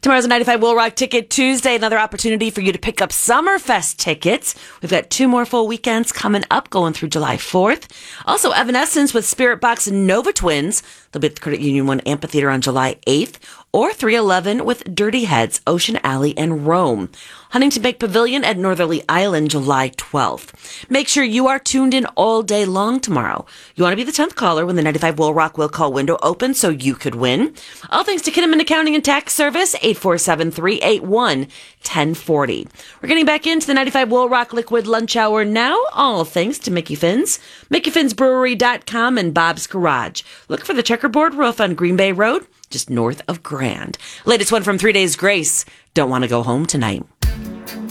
Tomorrow's a 95 Will Rock Ticket Tuesday. Another opportunity for you to pick up Summerfest tickets. We've got 2 more full weekends coming up, going through July 4th. Also, Evanescence with Spirit Box and Nova Twins. They'll be at the Credit Union 1 Amphitheater on July 8th. Or 311 with Dirty Heads, Ocean Alley, and Rome. Huntington Bank Pavilion at Northerly Island, July 12th. Make sure you are tuned in all day long tomorrow. You want to be the 10th caller when the 95 Will Rock Will Call window opens so you could win. All thanks to Kinnaman Accounting and Tax Service, 847-381-1040. We're getting back into the 95 Will Rock Liquid Lunch Hour now, all thanks to Mickey Finn's, MickeyFinnsBrewery.com, and Bob's Garage. Look for the checkerboard roof on Green Bay Road, just north of Grand. Latest one from 3 Days Grace. Don't want to go home tonight.